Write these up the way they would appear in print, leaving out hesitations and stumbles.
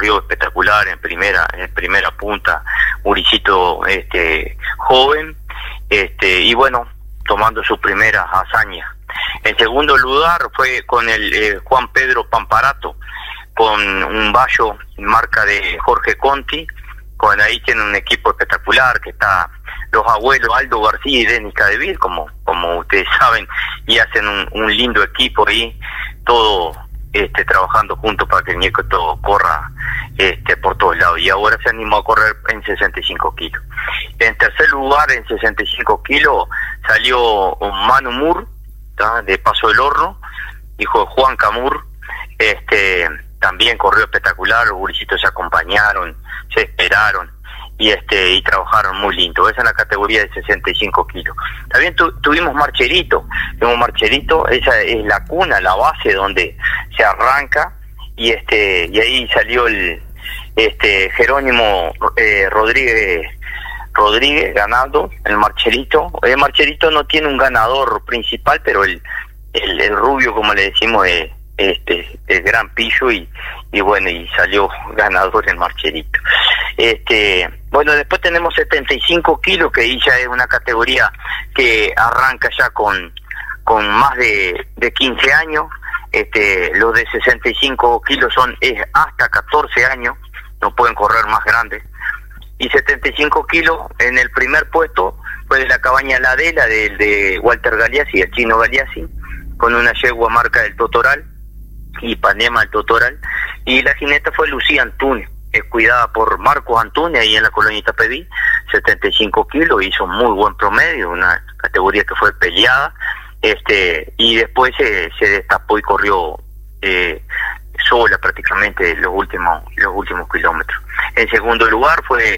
corrió espectacular en primera punta, guricito joven, y bueno, tomando su primera hazaña. En segundo lugar fue con el Juan Pedro Pamparato, con un vallo marca de Jorge Conti, con ahí tiene un equipo espectacular que está los abuelos Aldo García y Denis Cadeville, como ustedes saben, y hacen un lindo equipo ahí, todo trabajando juntos para que el nieto corra por todos lados, y ahora se animó a correr en 65 kilos. En tercer lugar, en 65 kilos, salió Manu Mur, de Paso del Horno, hijo de Juan Camur, también corrió espectacular, los guricitos se acompañaron, se esperaron, y trabajaron muy lindo. Esa es la categoría de 65 kilos. También tuvimos marcherito, esa es la cuna, la base donde se arranca, y ahí salió el Jerónimo Rodríguez ganando el marcherito. El marcherito no tiene un ganador principal, pero el rubio, como le decimos, el gran pillo, y bueno, y salió ganador el marcherito. Bueno, después tenemos 75 kilos, que ahí ya es una categoría que arranca ya con más de 15 años. Los de 65 kilos es hasta 14 años, no pueden correr más grandes. Y 75 kilos, en el primer puesto fue de la Cabaña La Adela, de Walter Galeazzi, el chino Galeazzi, con una yegua marca del Totoral, y Ipanema del Totoral, y la jineta fue Lucía Antunes, cuidada por Marcos Antunes, ahí en la colonia Itapebí, 75 kilos, hizo muy buen promedio, una categoría que fue peleada, y después se destapó y corrió sola prácticamente los últimos kilómetros. En segundo lugar fue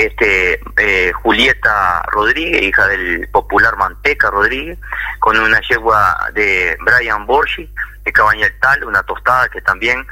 Julieta Rodríguez, hija del popular Manteca Rodríguez, con una yegua de Brian Borgi, de Cabaña del Tal, una tostada que también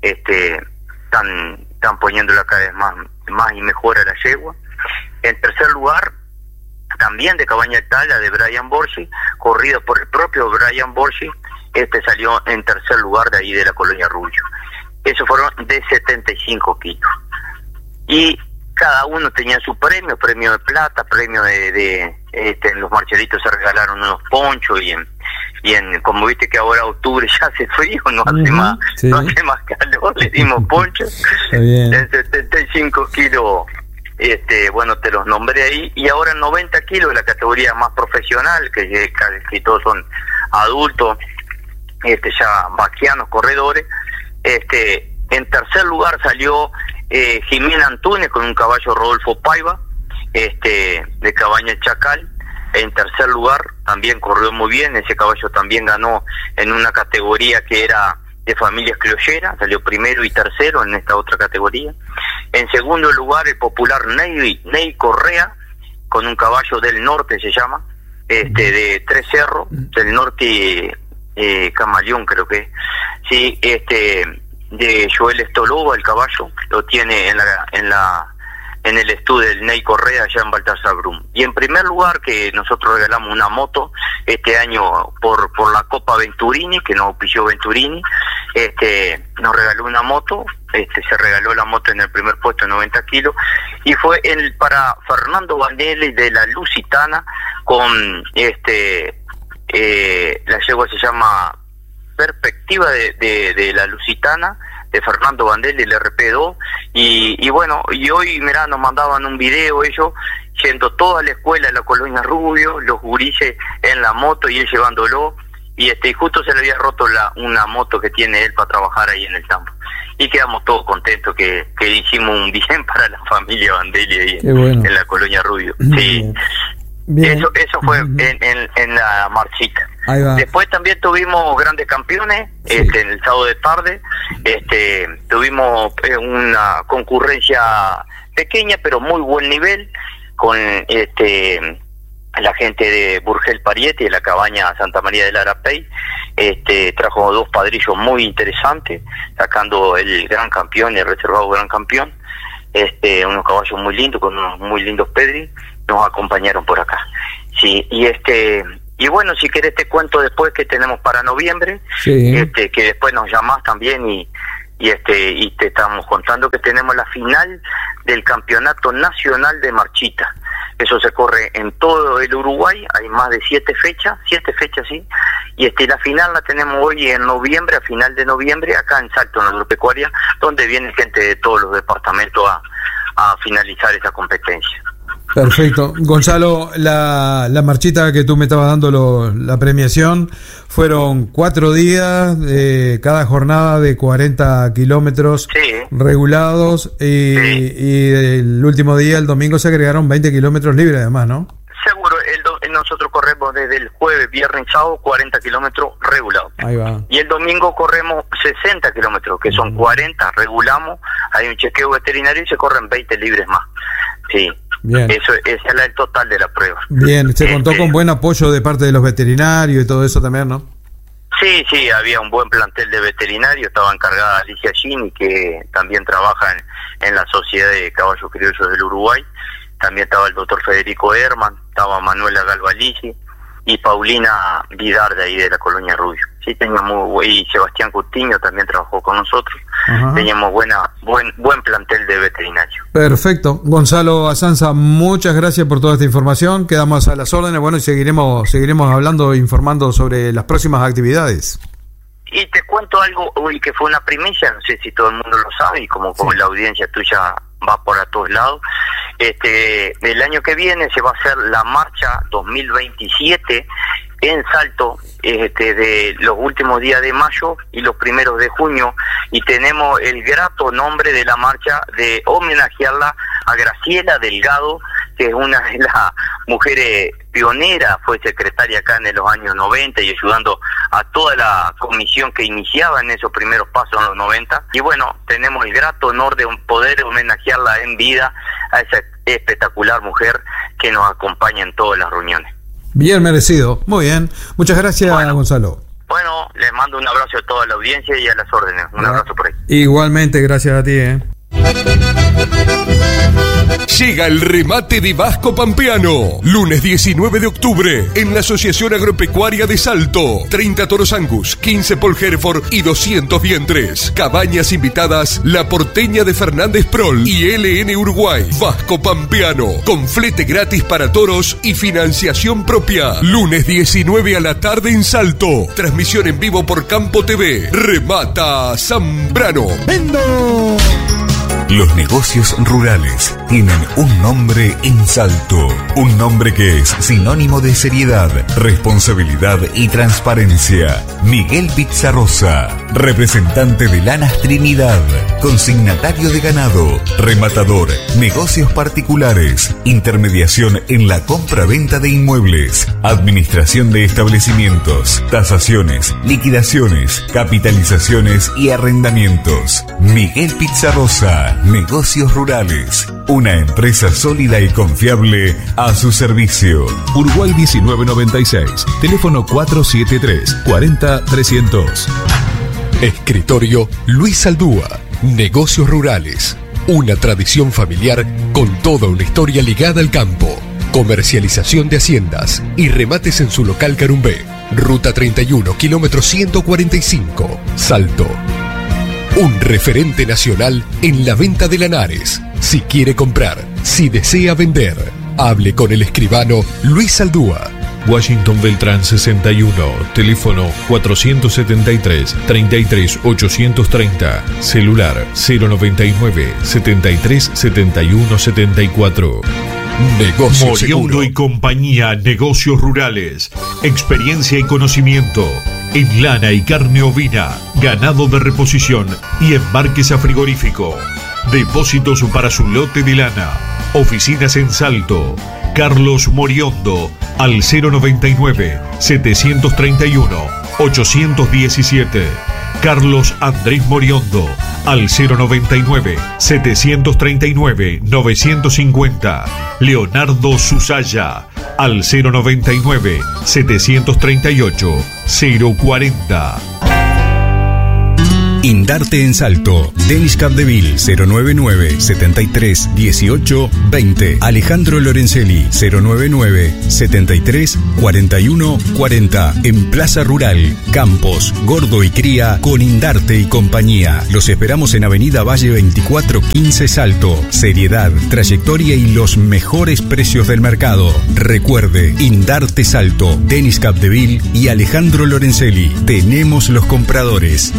están poniéndola cada vez más y mejor a la yegua. En tercer lugar, también de Cabaña del Tal, la de Brian Borgi, corrida por el propio Brian Borgi, salió en tercer lugar de ahí de la colonia Rubio. Esos fueron de 75 kilos. Y cada uno tenía su premio de plata, premio en los marcheritos se regalaron unos ponchos, y en como viste que ahora octubre ya hace frío, no hace más calor, le dimos ponchos. En 75 kilos, bueno, te los nombré ahí, y ahora en 90 kilos, la categoría más profesional, que todos son adultos, ya vaquianos, corredores. En tercer lugar salió Jimena Antunes con un caballo Rodolfo Paiva, de Cabaña Chacal. En tercer lugar también corrió muy bien, ese caballo también ganó en una categoría que era de familias criolleras, salió primero y tercero en esta otra categoría. En segundo lugar, el popular Ney Correa, con un caballo del norte, se llama, de Tres Cerros, del norte, Camaleón creo que es, sí, de Joel Estoloba, el caballo, lo tiene en el estudio del Ney Correa, allá en Baltasar Brum. Y en primer lugar, que nosotros regalamos una moto este año por la Copa Venturini, que nos auspició Venturini, nos regaló una moto, se regaló la moto en el primer puesto, 90 kilos, y fue para Fernando Vanelli de la Lusitana, con la yegua se llama Perspectiva de la Lusitana, de Fernando Vandelli, el RP2, y bueno, y hoy, mirá, nos mandaban un video ellos, yendo toda la escuela de la colonia Rubio, los gurises en la moto y él llevándolo, y justo se le había roto una moto que tiene él para trabajar ahí en el campo, y quedamos todos contentos que hicimos un bien para la familia Vandelli ahí en la colonia Rubio. Sí. Bien. Eso fue en la marchita. Después también tuvimos grandes campeones, en el sábado de tarde, tuvimos una concurrencia pequeña pero muy buen nivel, con la gente de Burgel Parietti, de la Cabaña Santa María del Arapey, trajo dos padrillos muy interesantes, sacando el gran campeón, el reservado gran campeón, unos caballos muy lindos, con unos muy lindos pedris, nos acompañaron por acá. Sí, y bueno, si querés te cuento después que tenemos para noviembre, que después nos llamás también, y y te estamos contando que tenemos la final del Campeonato Nacional de Marchita. Eso se corre en todo el Uruguay, hay más de 7 fechas, sí, y la final la tenemos hoy en noviembre, a final de noviembre, acá en Salto, en la agropecuaria, donde viene gente de todos los departamentos a finalizar esa competencia. Perfecto. Gonzalo, la marchita que tú me estabas dando, la premiación, fueron 4 días, cada jornada de 40 kilómetros regulados, y el último día, el domingo, se agregaron 20 kilómetros libres además, ¿no? Seguro, nosotros corremos desde el jueves, viernes y sábado 40 kilómetros regulados. Ahí va. Y el domingo corremos 60 kilómetros, que son 40, regulamos, hay un chequeo veterinario y se corren 20 libres más. Sí. Bien. Ese es el total de la prueba. Bien, se contó con buen apoyo de parte de los veterinarios y todo eso también, ¿no? Sí, había un buen plantel de veterinarios, estaba encargada Alicia Gini, que también trabaja en la Sociedad de Caballos Criollos del Uruguay, también estaba el doctor Federico Herman, estaba Manuela Galvalici y Paulina Vidar de ahí de la Colonia Rubio. Sí, teníamos, y Sebastián Coutinho también trabajó con nosotros. Ajá. Teníamos buen plantel de veterinarios. Perfecto. Gonzalo Azanza, muchas gracias por toda esta información. Quedamos a las órdenes, bueno, y seguiremos hablando e informando sobre las próximas actividades. Y te cuento algo hoy que fue una primicia, no sé si todo el mundo lo sabe, y como la audiencia tuya va por a todos lados. El año que viene se va a hacer la marcha 2027 en Salto, de los últimos días de mayo y los primeros de junio, y tenemos el grato nombre de la marcha de homenajearla a Graciela Delgado, que es una de las mujeres pioneras, fue secretaria acá en los años 90 y ayudando a toda la comisión que iniciaba en esos primeros pasos en los 90. Y bueno, tenemos el grato honor de poder homenajearla en vida a esa espectacular mujer que nos acompaña en todas las reuniones. Bien merecido, muy bien. Muchas gracias, Gonzalo. Bueno, les mando un abrazo a toda la audiencia y a las órdenes. Un abrazo por ahí. Igualmente, gracias a ti. Llega el remate de Vasco Pampeano. Lunes 19 de octubre en la Asociación Agropecuaria de Salto. 30 toros Angus, 15 Paul Hereford y 200 vientres. Cabañas invitadas La Porteña de Fernández Prol y LN Uruguay. Vasco Pampeano, con flete gratis para toros y financiación propia. Lunes 19 a la tarde en Salto. Transmisión en vivo por Campo TV. Remata Zambrano. ¡Vendo! Los negocios rurales tienen un nombre en Salto, un nombre que es sinónimo de seriedad, responsabilidad y transparencia. Miguel Pizarrosa, representante de Lanas Trinidad, consignatario de ganado, rematador, negocios particulares, intermediación en la compra-venta de inmuebles, administración de establecimientos, tasaciones, liquidaciones, capitalizaciones y arrendamientos. Miguel Pizarrosa, Negocios Rurales, una empresa sólida y confiable a su servicio. Uruguay 1996, teléfono 473-40300. Escritorio Luis Aldúa, Negocios Rurales, una tradición familiar con toda una historia ligada al campo. Comercialización de haciendas y remates en su local Carumbé, Ruta 31, kilómetro 145, Salto. Un referente nacional en la venta de lanares. Si quiere comprar, si desea vender, hable con el escribano Luis Aldúa. Washington Beltrán 61, teléfono 473-33-830, celular 099-73-71-74. Negocios Moriondo y compañía, Negocios Rurales, experiencia y conocimiento en lana y carne ovina, ganado de reposición y embarques a frigorífico. Depósitos para su lote de lana. Oficinas en Salto. Carlos Moriondo al 099-731-817. Carlos Andrés Moriondo al 099-739-950. Leonardo Susaya al 099-738-040. Indarte en Salto. Denis Capdeville 099 73 18 20. Alejandro Lorenzelli 099 73 41 40. En Plaza Rural, Campos, Gordo y Cría con Indarte y compañía. Los esperamos en Avenida Valle 2415 Salto. Seriedad, trayectoria y los mejores precios del mercado. Recuerde, Indarte Salto, Denis Capdeville y Alejandro Lorenzelli. Tenemos los compradores.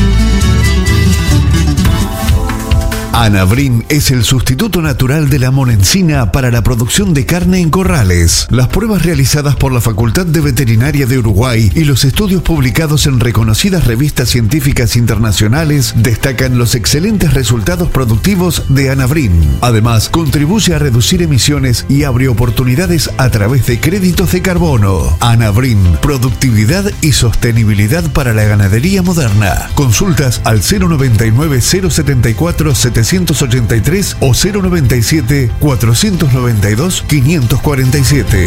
Anavrin es el sustituto natural de la monencina para la producción de carne en corrales. Las pruebas realizadas por la Facultad de Veterinaria de Uruguay y los estudios publicados en reconocidas revistas científicas internacionales destacan los excelentes resultados productivos de Anavrin. Además, contribuye a reducir emisiones y abre oportunidades a través de créditos de carbono. Anavrin, productividad y sostenibilidad para la ganadería moderna. Consultas al 099 074 783 o 097 492 547.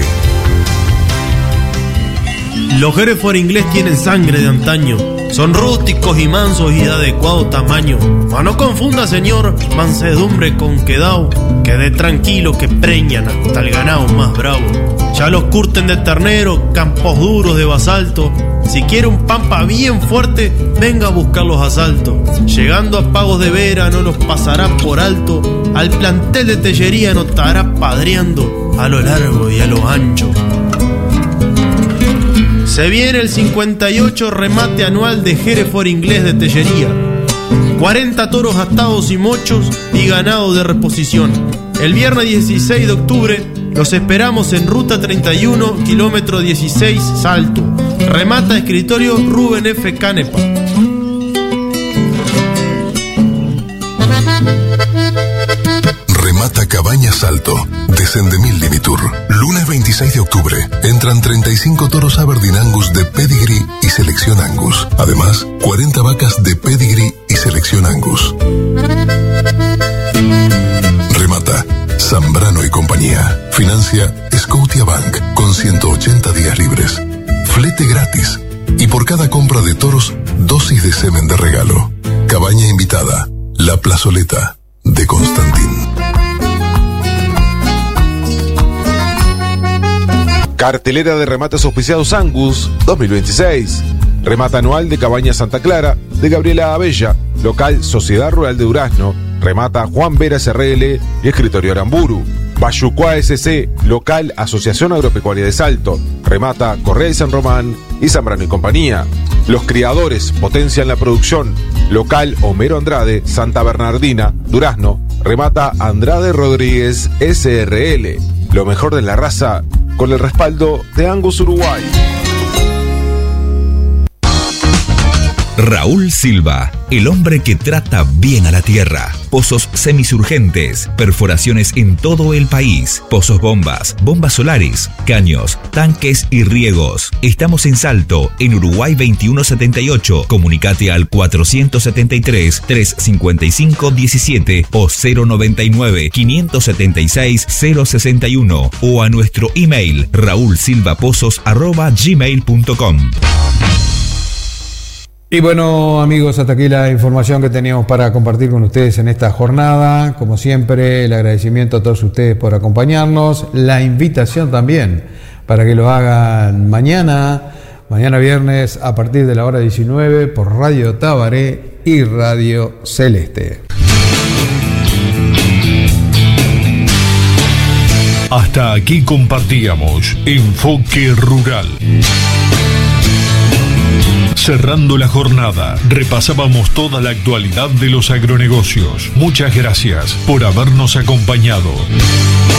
Los Hereford inglés tienen sangre de antaño. Son rústicos y mansos y de adecuado tamaño. Mas no confunda, señor, mansedumbre con quedao. Quede tranquilo que preñan hasta el ganado más bravo. Ya los curten de ternero, campos duros de basalto. Si quiere un pampa bien fuerte, venga a buscar los asaltos. Llegando a Pagos de Vera no los pasará por alto. Al plantel de Tellería no estará padreando a lo largo y a lo ancho. Se viene el 58 remate anual de Hereford inglés de Tellería. 40 toros atados y mochos y ganado de reposición. El viernes 16 de octubre los esperamos en Ruta 31, kilómetro 16, Salto. Remata escritorio Rubén F. Canepa. Remata Cabañas Salto, de Sendemil Limitur. Lunes 26 de octubre, entran 35 toros Aberdeen Angus de Pedigree y Selección Angus. Además, 40 vacas de Pedigree y Selección Angus. Remata Zambrano y compañía. Financia Scotiabank con 180 días libres. Flete gratis. Y por cada compra de toros, dosis de semen de regalo. Cabaña invitada. La Plazoleta de Constantín. Cartelera de remates auspiciados Angus 2026. Remata anual de Cabaña Santa Clara de Gabriela Abella. Local Sociedad Rural de Durazno. Remata Juan Vera SRL y Escritorio Aramburu. Bayucuá SC, local Asociación Agropecuaria de Salto. Remata Correa y San Román y Zambrano y compañía. Los criadores potencian la producción. Local Homero Andrade, Santa Bernardina, Durazno. Remata Andrade Rodríguez SRL. Lo mejor de la raza con el respaldo de Angus Uruguay. Raúl Silva, el hombre que trata bien a la tierra. Pozos semisurgentes, perforaciones en todo el país, pozos bombas, bombas solares, caños, tanques y riegos. Estamos en Salto, en Uruguay 2178. Comunicate al 473-355-17 o 099-576-061 o a nuestro email raulsilvapozos@gmail.com. Y bueno, amigos, hasta aquí la información que teníamos para compartir con ustedes en esta jornada. Como siempre, el agradecimiento a todos ustedes por acompañarnos. La invitación también para que lo hagan mañana viernes, a partir de la hora 19, por Radio Tabaré y Radio Celeste. Hasta aquí compartíamos Enfoque Rural. Cerrando la jornada, repasábamos toda la actualidad de los agronegocios. Muchas gracias por habernos acompañado.